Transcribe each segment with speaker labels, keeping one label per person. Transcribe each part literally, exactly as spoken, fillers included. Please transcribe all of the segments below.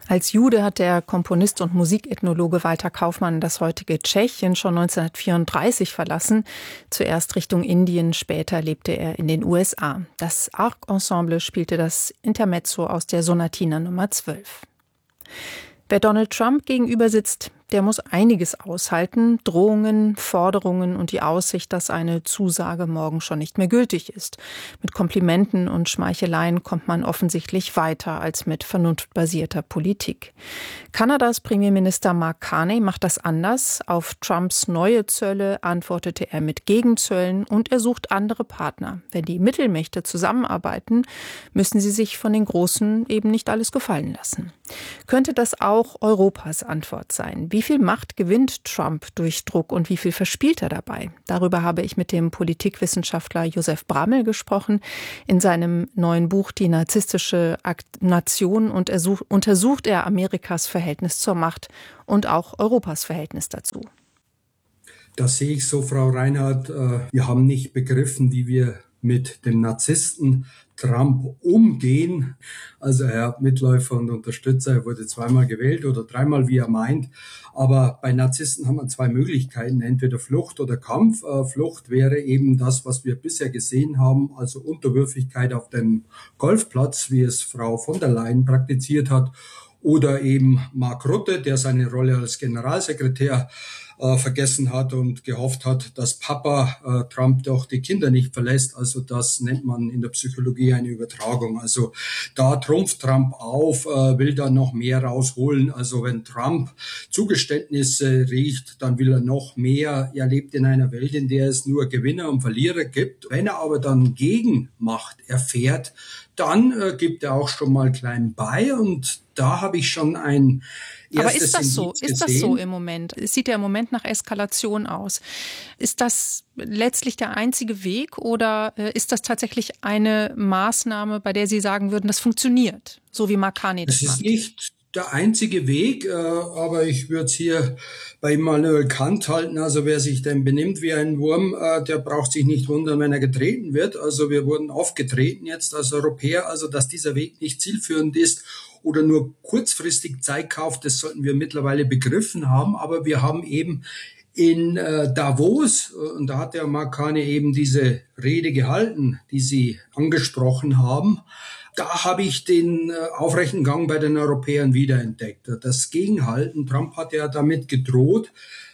Speaker 1: Als Jude hat der Komponist und Musikethnologe Walter Kaufmann das heutige Tschechien schon neunzehnhundertvierunddreißig verlassen. Zuerst Richtung Indien, später lebte er in den U S A. Das Arc-Ensemble spielte das Intermezzo aus der Sonatina Nummer zwölf. Wer Donald Trump gegenüber sitzt, der muss einiges aushalten. Drohungen, Forderungen und die Aussicht, dass eine Zusage morgen schon nicht mehr gültig ist. Mit Komplimenten und Schmeicheleien kommt man offensichtlich weiter als mit vernunftbasierter Politik. Kanadas Premierminister Mark Carney macht das anders. Auf Trumps neue Zölle antwortete er mit Gegenzöllen und er sucht andere Partner. Wenn die Mittelmächte zusammenarbeiten, müssen sie sich von den Großen eben nicht alles gefallen lassen. Könnte das auch Europas Antwort sein? Wie viel Macht gewinnt Trump durch Druck und wie viel verspielt er dabei? Darüber habe ich mit dem Politikwissenschaftler Josef Bramel gesprochen. In seinem neuen Buch Die narzisstische Nation und er such, untersucht er Amerikas Verhältnis zur Macht und auch Europas Verhältnis dazu.
Speaker 2: Das sehe ich so, Frau Reinhardt. Wir haben nicht begriffen, wie wir mit dem Narzissten Trump umgehen. Also er hat Mitläufer und Unterstützer, er wurde zweimal gewählt oder dreimal, wie er meint. Aber bei Narzissten haben wir zwei Möglichkeiten, entweder Flucht oder Kampf. Äh, Flucht wäre eben das, was wir bisher gesehen haben, also Unterwürfigkeit auf dem Golfplatz, wie es Frau von der Leyen praktiziert hat. Oder eben Mark Rutte, der seine Rolle als Generalsekretär äh, vergessen hat und gehofft hat, dass Papa äh, Trump doch die Kinder nicht verlässt. Also das nennt man in der Psychologie eine Übertragung. Also da trumpft Trump auf, äh, will da noch mehr rausholen. Also wenn Trump Zugeständnisse riecht, dann will er noch mehr. Er lebt in einer Welt, in der es nur Gewinner und Verlierer gibt. Wenn er aber dann Gegenmacht erfährt, dann äh, gibt er auch schon mal klein bei und da habe ich schon ein erstes
Speaker 1: Aber ist das so?
Speaker 2: Indiz
Speaker 1: Ist das so im Moment? Es sieht ja im Moment nach Eskalation aus. Ist das letztlich der einzige Weg oder äh, ist das tatsächlich eine Maßnahme, bei der Sie sagen würden, das funktioniert, so wie Mark Carney das
Speaker 2: macht?
Speaker 1: Das
Speaker 2: ist nicht der einzige Weg, äh, aber ich würde es hier bei Immanuel Kant halten. Also wer sich denn benimmt wie ein Wurm, äh, der braucht sich nicht wundern, wenn er getreten wird. Also wir wurden aufgetreten jetzt als Europäer, also dass dieser Weg nicht zielführend ist oder nur kurzfristig Zeit kauft, das sollten wir mittlerweile begriffen haben. Aber wir haben eben in äh, Davos, und da hat der Mark Carney eben diese Rede gehalten, die Sie angesprochen haben, da habe ich den äh, aufrechten Gang bei den Europäern wiederentdeckt. Das Gegenhalten, Trump hat ja damit gedroht,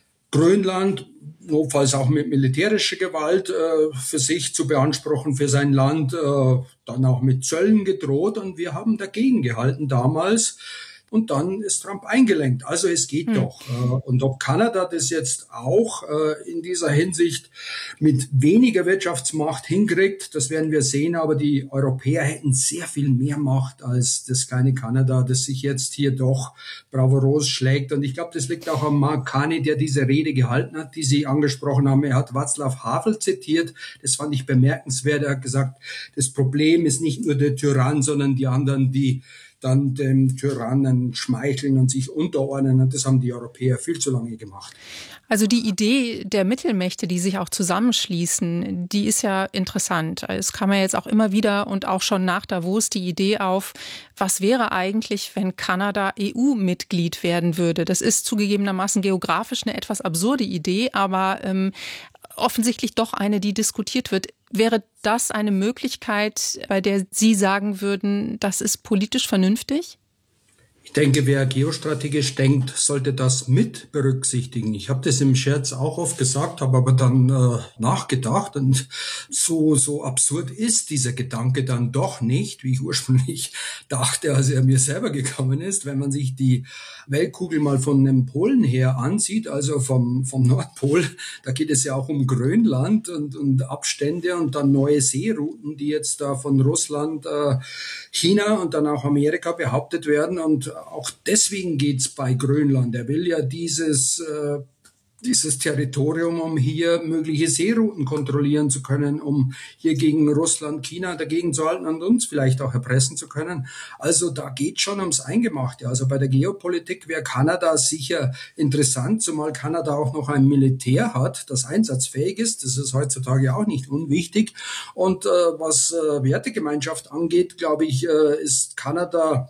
Speaker 2: Grönland, notfalls auch mit militärischer Gewalt, äh, für sich zu beanspruchen, für sein Land, äh, dann auch mit Zöllen gedroht und wir haben dagegen gehalten damals. Und dann ist Trump eingelenkt. Also es geht hm. doch. Und ob Kanada das jetzt auch in dieser Hinsicht mit weniger Wirtschaftsmacht hinkriegt, das werden wir sehen. Aber die Europäer hätten sehr viel mehr Macht als das kleine Kanada, das sich jetzt hier doch bravourös schlägt. Und ich glaube, das liegt auch am Mark Carney, der diese Rede gehalten hat, die Sie angesprochen haben. Er hat Václav Havel zitiert. Das fand ich bemerkenswert. Er hat gesagt, das Problem ist nicht nur der Tyrann, sondern die anderen, die dann dem Tyrannen schmeicheln und sich unterordnen. Und das haben die Europäer viel zu lange gemacht.
Speaker 1: Also die Idee der Mittelmächte, die sich auch zusammenschließen, die ist ja interessant. Es kam ja jetzt auch immer wieder und auch schon nach Davos die Idee auf, was wäre eigentlich, wenn Kanada E U-Mitglied werden würde? Das ist zugegebenermaßen geografisch eine etwas absurde Idee, aber ähm, offensichtlich doch eine, die diskutiert wird. Wäre das eine Möglichkeit, bei der Sie sagen würden, das ist politisch vernünftig?
Speaker 2: Ich denke, wer geostrategisch denkt, sollte das mit berücksichtigen. Ich habe das im Scherz auch oft gesagt, habe aber dann äh, nachgedacht und so so absurd ist dieser Gedanke dann doch nicht, wie ich ursprünglich dachte, als er mir selber gekommen ist. Wenn man sich die Weltkugel mal von den Polen her ansieht, also vom vom Nordpol, da geht es ja auch um Grönland und und Abstände und dann neue Seerouten, die jetzt da von Russland, äh, China und dann auch Amerika behauptet werden und auch deswegen geht's bei Grönland. Er will ja dieses, äh, dieses Territorium, um hier mögliche Seerouten kontrollieren zu können, um hier gegen Russland, China dagegen zu halten und uns vielleicht auch erpressen zu können. Also da geht schon ums Eingemachte. Also bei der Geopolitik wäre Kanada sicher interessant, zumal Kanada auch noch ein Militär hat, das einsatzfähig ist. Das ist heutzutage auch nicht unwichtig. Und äh, was äh, Wertegemeinschaft angeht, glaube ich, äh, ist Kanada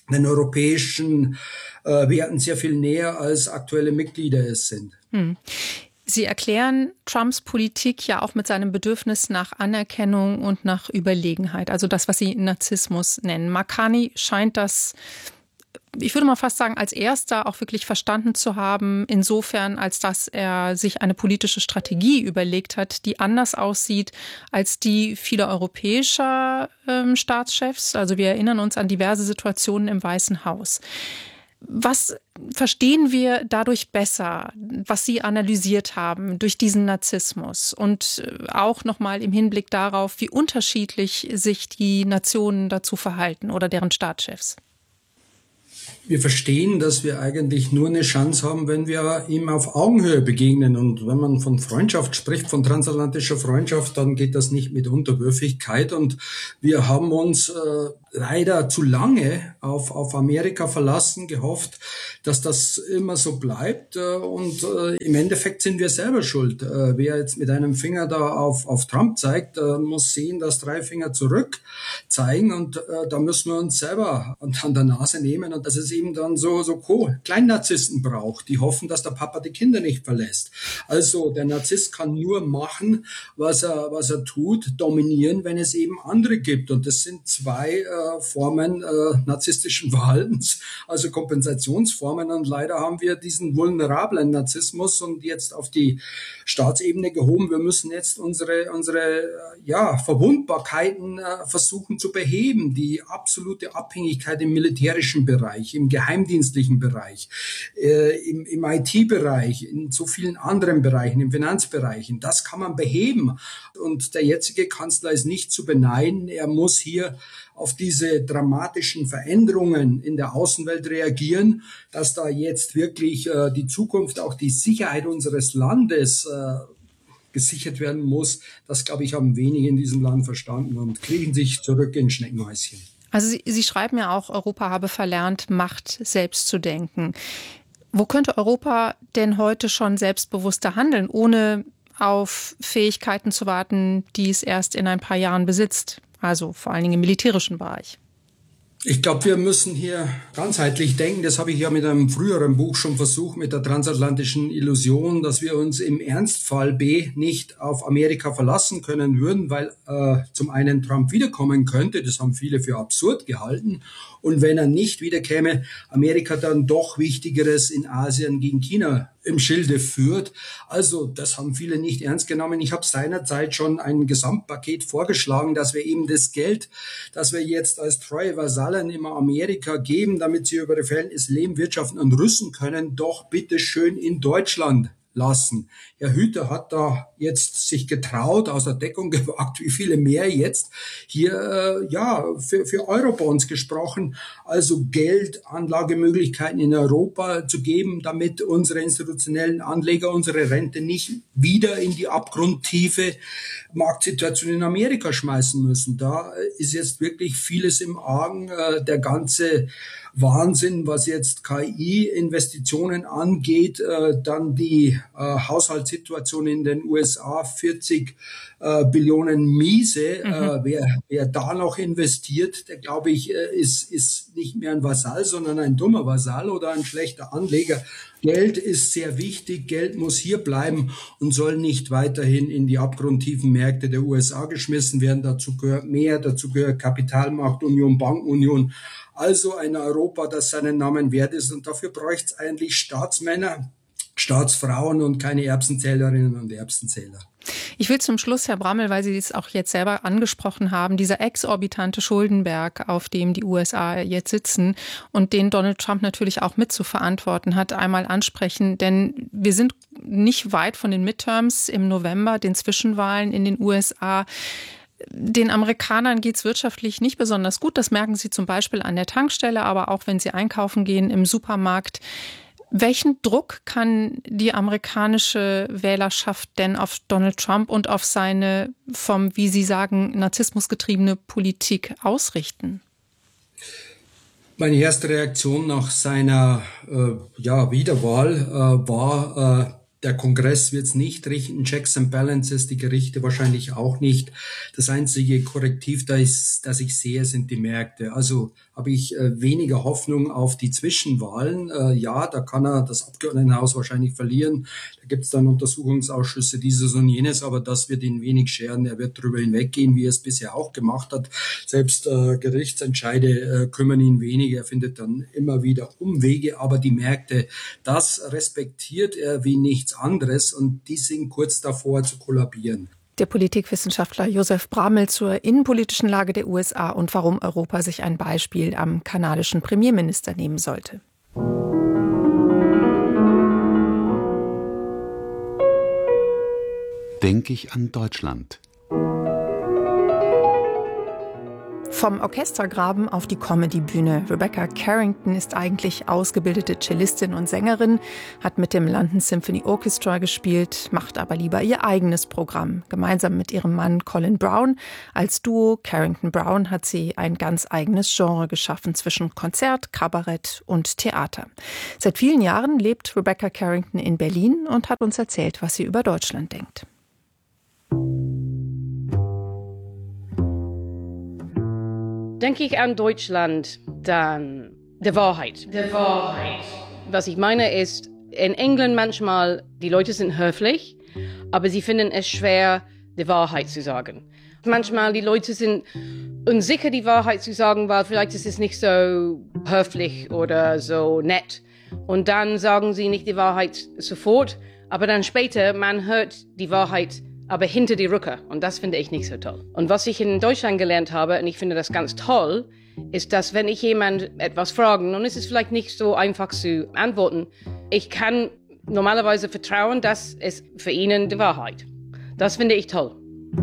Speaker 2: den europäischen äh, Werten sehr viel näher, als aktuelle Mitglieder es sind.
Speaker 1: Hm. Sie erklären Trumps Politik ja auch mit seinem Bedürfnis nach Anerkennung und nach Überlegenheit, also das, was Sie Narzissmus nennen. Mark Carney scheint das, ich würde mal fast sagen, als erster auch wirklich verstanden zu haben, insofern, als dass er sich eine politische Strategie überlegt hat, die anders aussieht als die vieler europäischer ähm, Staatschefs. Also wir erinnern uns an diverse Situationen im Weißen Haus. Was verstehen wir dadurch besser, was Sie analysiert haben durch diesen Narzissmus und auch nochmal im Hinblick darauf, wie unterschiedlich sich die Nationen dazu verhalten oder deren Staatschefs?
Speaker 2: Wir verstehen, dass wir eigentlich nur eine Chance haben, wenn wir ihm auf Augenhöhe begegnen. Und wenn man von Freundschaft spricht, von transatlantischer Freundschaft, dann geht das nicht mit Unterwürfigkeit. Und wir haben uns äh, leider zu lange auf, auf Amerika verlassen, gehofft, dass das immer so bleibt. Und äh, im Endeffekt sind wir selber schuld. Äh, wer jetzt mit einem Finger da auf, auf Trump zeigt, äh, muss sehen, dass drei Finger zurück zeigen. Und äh, da müssen wir uns selber an der Nase nehmen. Und das ist eben dann so, so Kleinnarzissten braucht, die hoffen, dass der Papa die Kinder nicht verlässt. Also der Narzisst kann nur machen, was er, was er tut, dominieren, wenn es eben andere gibt. Und das sind zwei äh, Formen äh, narzisstischen Verhaltens, also Kompensationsformen. Und leider haben wir diesen vulnerablen Narzissmus und jetzt auf die Staatsebene gehoben. Wir müssen jetzt unsere, unsere ja, Verwundbarkeiten äh, versuchen zu beheben. Die absolute Abhängigkeit im militärischen Bereich, im geheimdienstlichen Bereich, äh, im, im I T-Bereich, in so vielen anderen Bereichen, im Finanzbereich. Das kann man beheben. Und der jetzige Kanzler ist nicht zu beneiden. Er muss hier auf diese dramatischen Veränderungen in der Außenwelt reagieren, dass da jetzt wirklich äh, die Zukunft, auch die Sicherheit unseres Landes äh, gesichert werden muss. Das, glaube ich, haben wenige in diesem Land verstanden und kriechen sich zurück in Schneckenhäuschen.
Speaker 1: Also Sie, Sie schreiben ja auch, Europa habe verlernt, Macht selbst zu denken. Wo könnte Europa denn heute schon selbstbewusster handeln, ohne auf Fähigkeiten zu warten, die es erst in ein paar Jahren besitzt? Also vor allen Dingen im militärischen Bereich.
Speaker 2: Ich glaube, wir müssen hier ganzheitlich denken. Das habe ich ja mit einem früheren Buch schon versucht, mit der transatlantischen Illusion, dass wir uns im Ernstfall B nicht auf Amerika verlassen können würden, weil äh, zum einen Trump wiederkommen könnte. Das haben viele für absurd gehalten. Und wenn er nicht wiederkäme, Amerika dann doch Wichtigeres in Asien gegen China im Schilde führt. Also das haben viele nicht ernst genommen. Ich habe seinerzeit schon ein Gesamtpaket vorgeschlagen, dass wir eben das Geld, das wir jetzt als treue Vasallen immer Amerika geben, damit sie über ihre Verhältnisse leben, wirtschaften und rüsten können, doch bitte schön in Deutschland lassen. Herr Hüter hat da jetzt sich getraut, aus der Deckung gewagt, wie viele mehr jetzt, hier äh, ja für, für Eurobonds gesprochen, also Geld, Anlagemöglichkeiten in Europa zu geben, damit unsere institutionellen Anleger unsere Rente nicht wieder in die abgrundtiefe Marktsituation in Amerika schmeißen müssen. Da ist jetzt wirklich vieles im Argen, äh, der ganze Wahnsinn, was jetzt K I-Investitionen angeht, äh, dann die äh, Haushaltssituation in den U S A, vierzig äh, Billionen miese. Mhm. Äh, wer, wer da noch investiert, der glaube ich, äh, ist, ist nicht mehr ein Vasall, sondern ein dummer Vasall oder ein schlechter Anleger. Geld ist sehr wichtig, Geld muss hier bleiben und soll nicht weiterhin in die abgrundtiefen Märkte der U S A geschmissen werden. Dazu gehört mehr, dazu gehört Kapitalmarktunion, Bankenunion. Also ein Europa, das seinen Namen wert ist. Und dafür bräuchte es eigentlich Staatsmänner, Staatsfrauen und keine Erbsenzählerinnen und Erbsenzähler.
Speaker 1: Ich will zum Schluss, Herr Brammel, weil Sie es auch jetzt selber angesprochen haben, dieser exorbitante Schuldenberg, auf dem die U S A jetzt sitzen und den Donald Trump natürlich auch mit zu verantworten hat, einmal ansprechen. Denn wir sind nicht weit von den Midterms im November, den Zwischenwahlen in den U S A. Den Amerikanern geht es wirtschaftlich nicht besonders gut. Das merken sie zum Beispiel an der Tankstelle, aber auch wenn sie einkaufen gehen im Supermarkt. Welchen Druck kann die amerikanische Wählerschaft denn auf Donald Trump und auf seine vom, wie Sie sagen, narzissmusgetriebene Politik ausrichten?
Speaker 2: Meine erste Reaktion nach seiner äh, ja, Wiederwahl äh, war, äh, Der Kongress wird es nicht richten, Checks and Balances, die Gerichte wahrscheinlich auch nicht. Das einzige Korrektiv, da ist, das ich sehe, sind die Märkte. Also habe ich äh, weniger Hoffnung auf die Zwischenwahlen. Äh, ja, da kann er das Abgeordnetenhaus wahrscheinlich verlieren. Da gibt es dann Untersuchungsausschüsse, dieses und jenes, aber das wird ihn wenig scheren. Er wird darüber hinweggehen, wie er es bisher auch gemacht hat. Selbst äh, Gerichtsentscheide äh, kümmern ihn wenig. Er findet dann immer wieder Umwege, aber die Märkte, das respektiert er wie nichts anderes und die sind kurz davor zu kollabieren.
Speaker 1: Der Politikwissenschaftler Josef Bramel zur innenpolitischen Lage der U S A und warum Europa sich ein Beispiel am kanadischen Premierminister nehmen sollte.
Speaker 3: Denke ich an Deutschland.
Speaker 1: Vom Orchestergraben auf die Comedy-Bühne. Rebecca Carrington ist eigentlich ausgebildete Cellistin und Sängerin, hat mit dem London Symphony Orchestra gespielt, macht aber lieber ihr eigenes Programm. Gemeinsam mit ihrem Mann Colin Brown als Duo Carrington Brown hat sie ein ganz eigenes Genre geschaffen zwischen Konzert, Kabarett und Theater. Seit vielen Jahren lebt Rebecca Carrington in Berlin und hat uns erzählt, was sie über Deutschland denkt.
Speaker 4: Denke ich an Deutschland, dann die Wahrheit. Die Wahrheit. Was ich meine ist, in England manchmal, die Leute sind höflich, aber sie finden es schwer, die Wahrheit zu sagen. Manchmal die Leute sind unsicher, die Wahrheit zu sagen, weil vielleicht ist es nicht so höflich oder so nett. Und dann sagen sie nicht die Wahrheit sofort, aber dann später, man hört die Wahrheit aber hinter die Rücke. Und das finde ich nicht so toll. Und was ich in Deutschland gelernt habe, und ich finde das ganz toll, ist, dass wenn ich jemand etwas frage, und es ist vielleicht nicht so einfach zu antworten, ich kann normalerweise vertrauen, dass es für ihnen die Wahrheit. Das finde ich toll.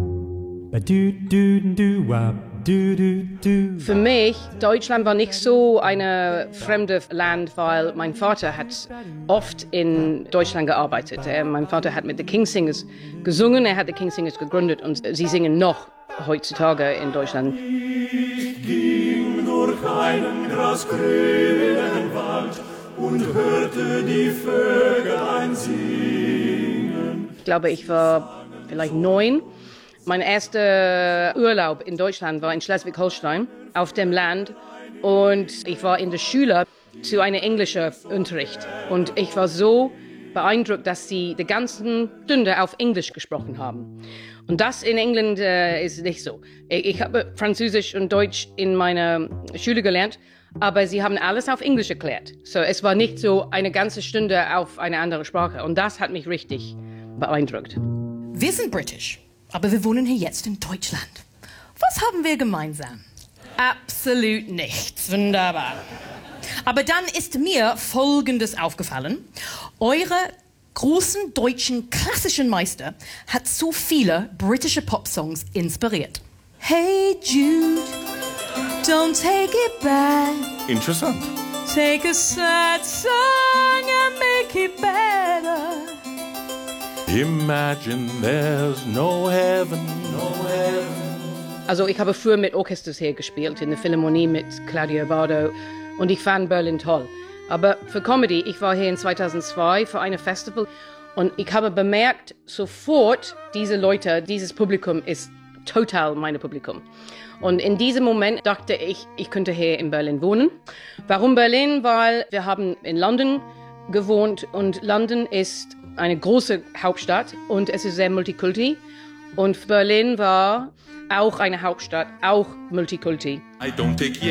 Speaker 4: Für mich, Deutschland war nicht so ein fremdes Land, weil mein Vater hat oft in Deutschland gearbeitet. Mein Vater hat mit den Kingsingers gesungen, er hat die Kingsingers gegründet und sie singen noch heutzutage in Deutschland.
Speaker 5: Ich ging durch einen grasgrünen Wald und hörte die Vögelein singen.
Speaker 4: Ich glaube, ich war vielleicht neun. Mein erster Urlaub in Deutschland war in Schleswig-Holstein auf dem Land und ich war in der Schule zu einem englischen Unterricht und ich war so beeindruckt, dass sie die ganzen Stunde auf Englisch gesprochen haben. Und das in England äh, ist nicht so. Ich, ich habe Französisch und Deutsch in meiner Schule gelernt, aber sie haben alles auf Englisch erklärt. So, es war nicht so eine ganze Stunde auf eine andere Sprache und das hat mich richtig beeindruckt.
Speaker 6: Wir sind britisch. Aber wir wohnen hier jetzt in Deutschland. Was haben wir gemeinsam? Absolut nichts. Wunderbar. Aber dann ist mir Folgendes aufgefallen. Eure großen deutschen klassischen Meister hat so viele britische Popsongs inspiriert. Hey Jude, don't take it back.
Speaker 5: Interessant.
Speaker 6: Take a sad song and make it better.
Speaker 5: Imagine there's no heaven, no heaven.
Speaker 4: Also ich habe früher mit Orchesters hier gespielt, in der Philharmonie mit Claudio Bardo und ich fand Berlin toll. Aber für Comedy, ich war hier in zweitausendzwei für ein Festival und ich habe bemerkt, sofort diese Leute, dieses Publikum ist total mein Publikum. Und in diesem Moment dachte ich, ich könnte hier in Berlin wohnen. Warum Berlin? Weil wir haben in London gewohnt und London ist eine große Hauptstadt und es ist sehr multikulti. Und Berlin war auch eine Hauptstadt, auch multikulti.
Speaker 5: I don't take